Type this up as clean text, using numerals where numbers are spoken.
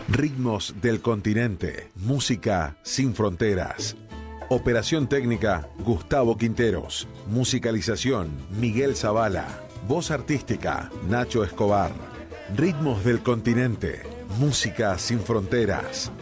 Ritmos del continente, música sin fronteras. Operación técnica, Gustavo Quinteros. Musicalización, Miguel Zavala. Voz artística, Nacho Escobar. Ritmos del continente, música sin fronteras.